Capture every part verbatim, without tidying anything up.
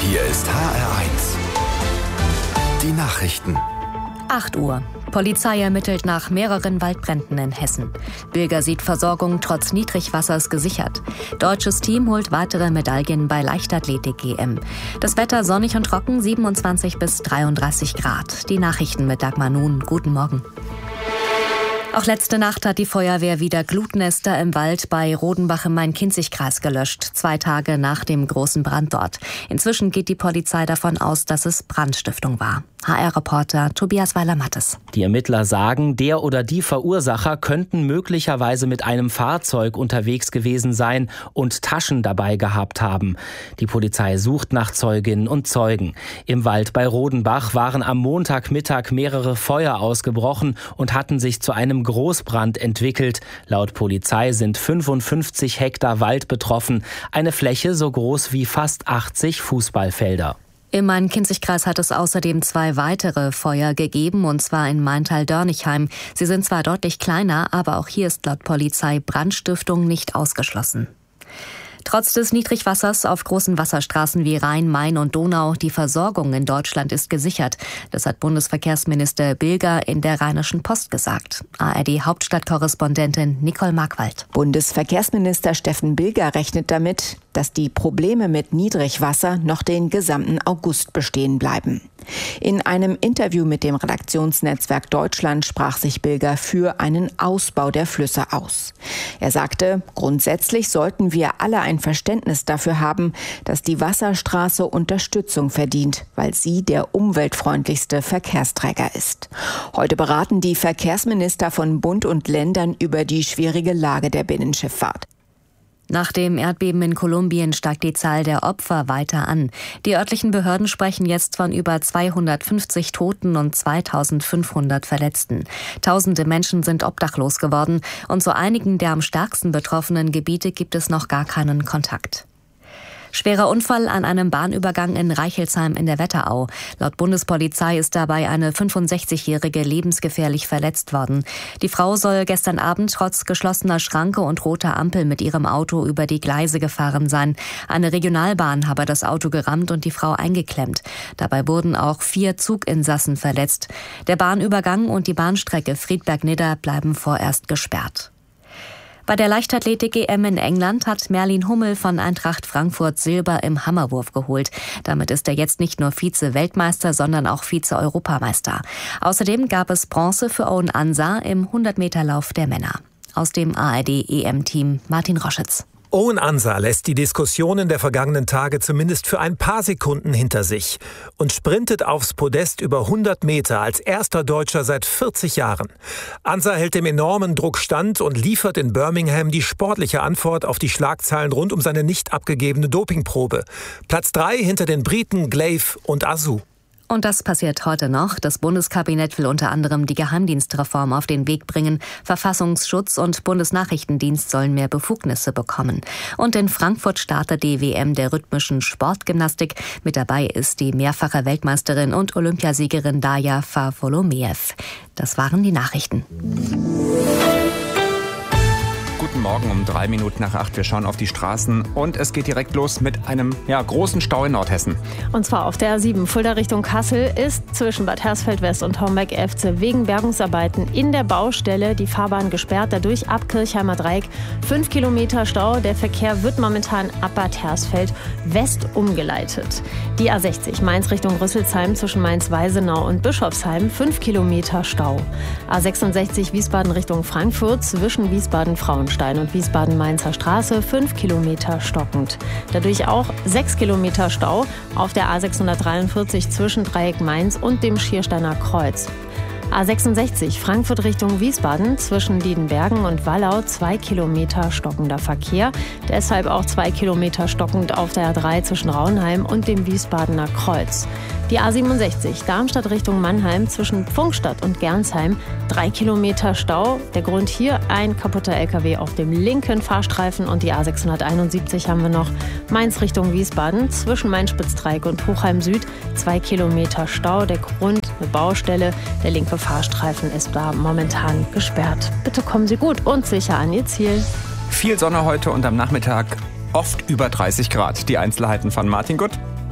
Hier ist H R eins. Die Nachrichten. acht Uhr. Polizei ermittelt nach mehreren Waldbränden in Hessen. Bilger sieht Versorgung trotz Niedrigwassers gesichert. Deutsches Team holt weitere Medaillen bei Leichtathletik-G M. Das Wetter sonnig und trocken, siebenundzwanzig bis dreiunddreißig Grad. Die Nachrichten mit Dagmar Nun. Guten Morgen. Auch letzte Nacht hat die Feuerwehr wieder Glutnester im Wald bei Rodenbach im Main-Kinzig-Kreis gelöscht, zwei Tage nach dem großen Brand dort. Inzwischen geht die Polizei davon aus, dass es Brandstiftung war. H R-Reporter Tobias Weiler-Mattes. Die Ermittler sagen, der oder die Verursacher könnten möglicherweise mit einem Fahrzeug unterwegs gewesen sein und Taschen dabei gehabt haben. Die Polizei sucht nach Zeuginnen und Zeugen. Im Wald bei Rodenbach waren am Montagmittag mehrere Feuer ausgebrochen und hatten sich zu einem Großbrand entwickelt. Laut Polizei sind fünfundfünfzig Hektar Wald betroffen, eine Fläche so groß wie fast achtzig Fußballfelder. Im Main-Kinzig-Kreis hat es außerdem zwei weitere Feuer gegeben, und zwar in Maintal-Dörnichheim. Sie sind zwar deutlich kleiner, aber auch hier ist laut Polizei Brandstiftung nicht ausgeschlossen. Trotz des Niedrigwassers auf großen Wasserstraßen wie Rhein, Main und Donau, die Versorgung in Deutschland ist gesichert. Das hat Bundesverkehrsminister Bilger in der Rheinischen Post gesagt. A R D-Hauptstadtkorrespondentin Nicole Markwald. Bundesverkehrsminister Steffen Bilger rechnet damit, dass die Probleme mit Niedrigwasser noch den gesamten August bestehen bleiben. In einem Interview mit dem Redaktionsnetzwerk Deutschland sprach sich Bilger für einen Ausbau der Flüsse aus. Er sagte, grundsätzlich sollten wir alle ein Verständnis dafür haben, dass die Wasserstraße Unterstützung verdient, weil sie der umweltfreundlichste Verkehrsträger ist. Heute beraten die Verkehrsminister von Bund und Ländern über die schwierige Lage der Binnenschifffahrt. Nach dem Erdbeben in Kolumbien steigt die Zahl der Opfer weiter an. Die örtlichen Behörden sprechen jetzt von über zweihundertfünfzig Toten und zweitausendfünfhundert Verletzten. Tausende Menschen sind obdachlos geworden und zu einigen der am stärksten betroffenen Gebiete gibt es noch gar keinen Kontakt. Schwerer Unfall an einem Bahnübergang in Reichelsheim in der Wetterau. Laut Bundespolizei ist dabei eine fünfundsechzigjährige lebensgefährlich verletzt worden. Die Frau soll gestern Abend trotz geschlossener Schranke und roter Ampel mit ihrem Auto über die Gleise gefahren sein. Eine Regionalbahn habe das Auto gerammt und die Frau eingeklemmt. Dabei wurden auch vier Zuginsassen verletzt. Der Bahnübergang und die Bahnstrecke Friedberg-Nidda bleiben vorerst gesperrt. Bei der Leichtathletik-G M in England hat Merlin Hummel von Eintracht Frankfurt Silber im Hammerwurf geholt. Damit ist er jetzt nicht nur Vize-Weltmeister, sondern auch Vize-Europameister. Außerdem gab es Bronze für Owen Ansah im hundert-Meter-Lauf der Männer. Aus dem A R D-E M-Team Martin Roschitz. Owen Ansah lässt die Diskussionen der vergangenen Tage zumindest für ein paar Sekunden hinter sich und sprintet aufs Podest über hundert Meter als erster Deutscher seit vierzig Jahren. Ansah hält dem enormen Druck stand und liefert in Birmingham die sportliche Antwort auf die Schlagzeilen rund um seine nicht abgegebene Dopingprobe. Platz drei hinter den Briten Glaive und Asu. Und das passiert heute noch. Das Bundeskabinett will unter anderem die Geheimdienstreform auf den Weg bringen. Verfassungsschutz und Bundesnachrichtendienst sollen mehr Befugnisse bekommen. Und in Frankfurt startet die W M der rhythmischen Sportgymnastik. Mit dabei ist die mehrfache Weltmeisterin und Olympiasiegerin Daria Favolomeev. Das waren die Nachrichten. Guten Morgen um drei Minuten nach acht. Wir schauen auf die Straßen und es geht direkt los mit einem ja, großen Stau in Nordhessen. Und zwar auf der A sieben Fulda Richtung Kassel ist zwischen Bad Hersfeld-West und Homberg-Efze wegen Bergungsarbeiten in der Baustelle die Fahrbahn gesperrt. Dadurch ab Kirchheimer Dreieck fünf Kilometer Stau. Der Verkehr wird momentan ab Bad Hersfeld-West umgeleitet. Die A sechzig Mainz Richtung Rüsselsheim zwischen Mainz-Weisenau und Bischofsheim fünf Kilometer Stau. A sechsundsechzig Wiesbaden Richtung Frankfurt zwischen Wiesbaden-Frauenstein und Wiesbaden-Mainzer Straße fünf Kilometer stockend. Dadurch auch sechs Kilometer Stau auf der A sechshundertdreiundvierzig zwischen Dreieck Mainz und dem Schiersteiner Kreuz. A sechsundsechzig Frankfurt Richtung Wiesbaden zwischen Diedenbergen und Wallau zwei Kilometer stockender Verkehr. Deshalb auch zwei Kilometer stockend auf der A drei zwischen Raunheim und dem Wiesbadener Kreuz. Die A siebenundsechzig Darmstadt Richtung Mannheim zwischen Pfungstadt und Gernsheim drei Kilometer Stau. Der Grund hier ein kaputter L K W auf dem linken Fahrstreifen. Und die A sechshunderteinundsiebzig haben wir noch Mainz Richtung Wiesbaden zwischen Main-Spitz-Dreieck und Hochheim Süd zwei Kilometer Stau. Der Grund eine Baustelle. Der linke Fahrstreifen ist da momentan gesperrt. Bitte kommen Sie gut und sicher an Ihr Ziel. Viel Sonne heute und am Nachmittag oft über dreißig Grad. Die Einzelheiten von Martin Gutt.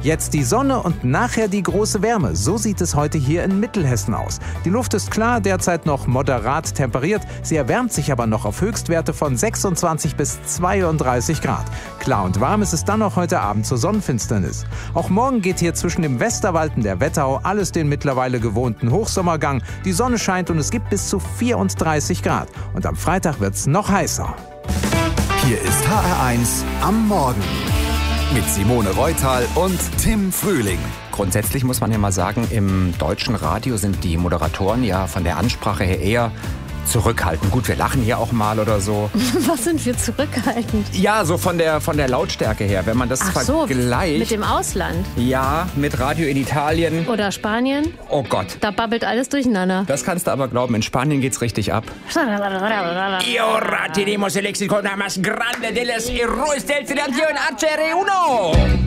Jetzt die Sonne und nachher die große Wärme. So sieht es heute hier in Mittelhessen aus. Die Luft ist klar, derzeit noch moderat temperiert. Sie erwärmt sich aber noch auf Höchstwerte von sechsundzwanzig bis zweiunddreißig Grad. Klar und warm ist es dann noch heute Abend zur Sonnenfinsternis. Auch morgen geht hier zwischen dem Westerwald und der Wetterau alles den mittlerweile gewohnten Hochsommergang. Die Sonne scheint und es gibt bis zu vierunddreißig Grad. Und am Freitag wird's noch heißer. Hier ist H R eins am Morgen mit Simone Reutal und Tim Frühling. Grundsätzlich muss man ja mal sagen, im deutschen Radio sind die Moderatoren ja von der Ansprache her eher zurückhaltend. Gut, wir lachen hier auch mal oder so. Was sind wir zurückhaltend? Ja, so von der, von der Lautstärke her, wenn man das Ach so, vergleicht. mit dem Ausland? Ja, mit Radio in Italien. Oder Spanien? Oh Gott. Da babbelt alles durcheinander. Das kannst du aber glauben, in Spanien geht's richtig ab. Y ora tenemos el éxito más grande de los héroes del Federación H R uno.